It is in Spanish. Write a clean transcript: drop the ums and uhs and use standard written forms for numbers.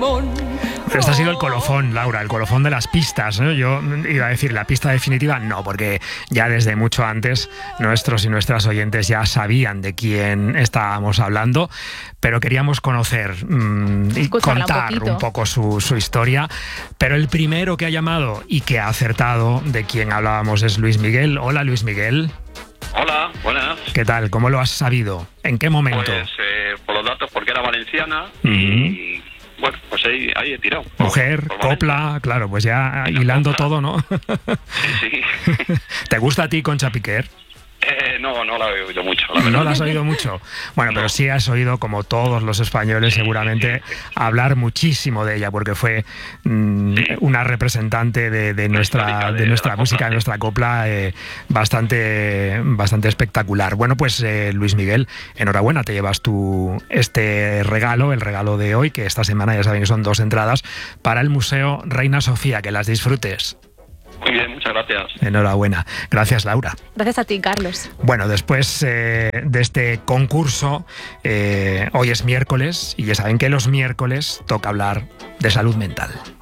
limón. Este ha sido el colofón, Laura, el colofón de las pistas, ¿no? Yo iba a decir la pista definitiva, no, porque ya desde mucho antes nuestros y nuestras oyentes ya sabían de quién estábamos hablando, pero queríamos conocer y contar un poco su historia. Pero el primero que ha llamado y que ha acertado de quién hablábamos es Luis Miguel. Hola, Luis Miguel. Hola, buenas. ¿Qué tal? ¿Cómo lo has sabido? ¿En qué momento? Pues por los datos, porque era valenciana y bueno, pues ahí he tirado. Mujer, copla, claro, pues ya hilando todo, ¿no? Sí. ¿Te gusta a ti Concha Piquer? No la he oído mucho, la verdad. ¿No la has oído mucho? Bueno, pero sí has oído, como todos los españoles, seguramente, hablar muchísimo de ella, porque fue una representante de nuestra música, de nuestra copla, bastante espectacular. Bueno, pues Luis Miguel, enhorabuena, te llevas este regalo, el regalo de hoy, que esta semana ya saben que son 2 entradas para el Museo Reina Sofía, que las disfrutes. Muy bien, muchas gracias. Enhorabuena. Gracias, Laura. Gracias a ti, Carlos. Bueno, después de este concurso, hoy es miércoles y ya saben que los miércoles toca hablar de salud mental.